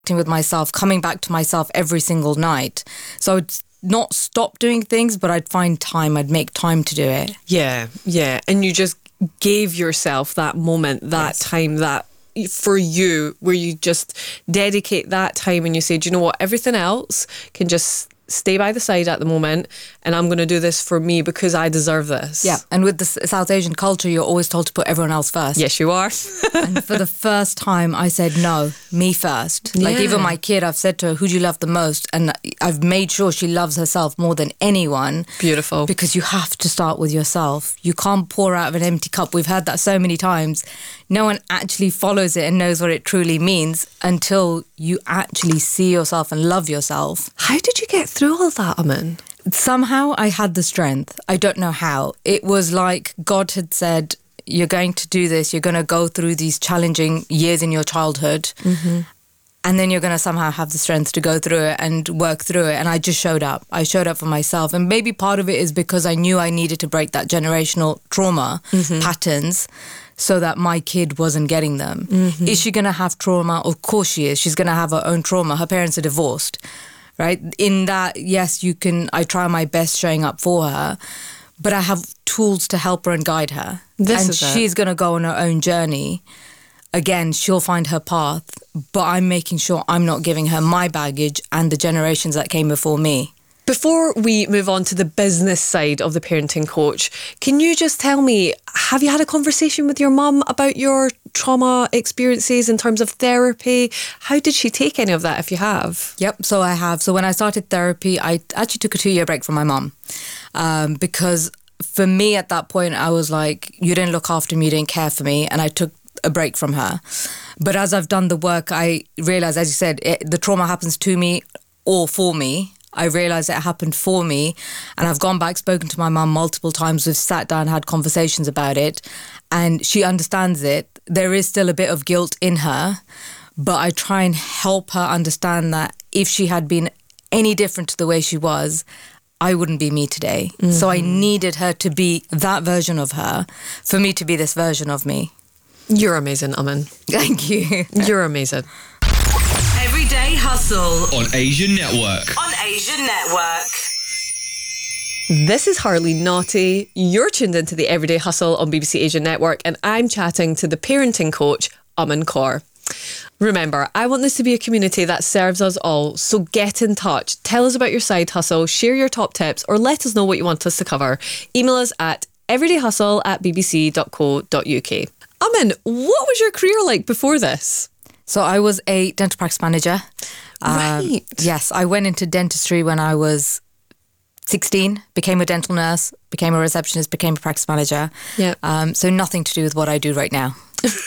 with myself, coming back to myself every single night. So I'd not stop doing things, but I'd find time. I'd make time to do it. Yeah. And you just gave yourself that moment, that time, that for you, where you just dedicate that time and you say, do you know what, everything else can just stay by the side at the moment, and I'm going to do this for me because I deserve this. Yeah, and with the South Asian culture, you're always told to put everyone else first. Yes, you are. And for the first time, I said, no, me first. Like, even my kid, I've said to her, who do you love the most? And I've made sure she loves herself more than anyone. Beautiful. Because you have to start with yourself. You can't pour out of an empty cup. We've heard that so many times. No one actually follows it and knows what it truly means until you actually see yourself and love yourself. How did you get through all of that, Aman? Somehow I had the strength. I don't know how. It was like God had said, you're going to do this. You're going to go through these challenging years in your childhood. Mm-hmm. And then you're going to somehow have the strength to go through it and work through it. And I just showed up. I showed up for myself. And maybe part of it is because I knew I needed to break that generational trauma patterns so that my kid wasn't getting them. Mm-hmm. Is she going to have trauma? Of course she is. She's going to have her own trauma. Her parents are divorced, right? In that, yes, I try my best showing up for her, but I have tools to help her and guide her. She's going to go on her own journey. Again, she'll find her path, but I'm making sure I'm not giving her my baggage and the generations that came before me. Before we move on to the business side of the parenting coach, can you just tell me, have you had a conversation with your mum about your trauma experiences in terms of therapy? How did she take any of that, if you have? Yep, so I have. So when I started therapy, I actually took a 2-year break from my mum because for me at that point, I was like, you didn't look after me, you didn't care for me, and I took a break from her. But as I've done the work, I realised, as you said, the trauma happens to me or for me. I realised it happened for me, and I've gone back, spoken to my mum multiple times. We've sat down, had conversations about it, and she understands it. There is still a bit of guilt in her, but I try and help her understand that if she had been any different to the way she was, I wouldn't be me today. Mm-hmm. So I needed her to be that version of her for me to be this version of me. You're amazing, Aman. Thank you. You're amazing. Everyday Hustle on Asian Network. This is Harley Naughty. You're tuned into the Everyday Hustle on BBC Asian Network, and I'm chatting to the parenting coach, Aman Kaur. Remember, I want this to be a community that serves us all, so get in touch. Tell us about your side hustle, share your top tips, or let us know what you want us to cover. Email us at everydayhustle@bbc.co.uk. Aman, what was your career like before this? So I was a dental practice manager. Right. Yes, I went into dentistry when I was 16, became a dental nurse, became a receptionist, became a practice manager. Yeah. So nothing to do with what I do right now.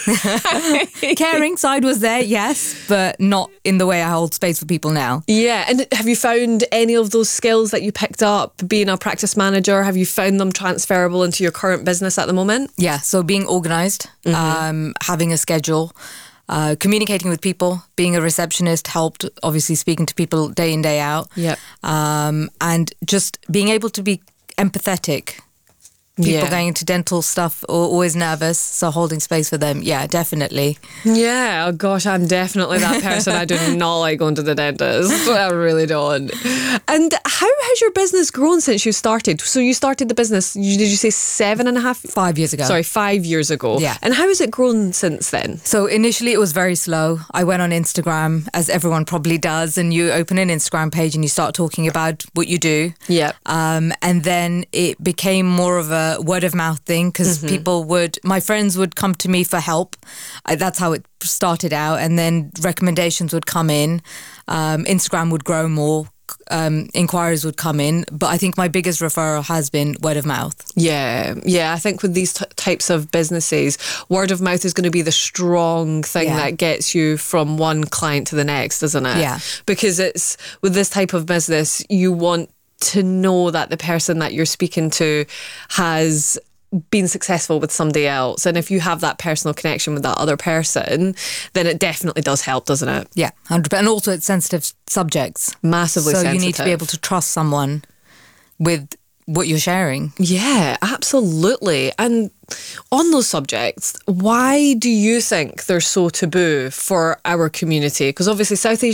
Caring side was there, yes, but not in the way I hold space for people now. Yeah, and have you found any of those skills that you picked up being a practice manager, have you found them transferable into your current business at the moment? Yeah, so being organised, having a schedule, communicating with people, being a receptionist helped, obviously speaking to people day in, day out. Yep. And just being able to be empathetic. People going into dental stuff are always nervous, so holding space for them, yeah, definitely. Yeah, oh gosh, I'm definitely that person. I do not like going to the dentist. I really don't. And how has your business grown since you started? So you started the business, did you say 5 years ago. Sorry, 5 years ago. Yeah. And how has it grown since then? So initially it was very slow. I went on Instagram, as everyone probably does, and you open an Instagram page and you start talking about what you do. Yeah. And then it became more of a word of mouth thing because my friends would come to me for help. That's how it started out. And then recommendations would come in. Instagram would grow more. Inquiries would come in. But I think my biggest referral has been word of mouth. Yeah. I think with these types of businesses, word of mouth is going to be the strong thing that gets you from one client to the next, isn't it? Yeah. Because it's with this type of business, you want to know that the person that you're speaking to has been successful with somebody else. And if you have that personal connection with that other person, then it definitely does help, doesn't it? Yeah, 100%. And also it's sensitive subjects. Massively sensitive. So you need to be able to trust someone with what you're sharing. Yeah, absolutely. And on those subjects, why do you think they're so taboo for our community? Because obviously South Asian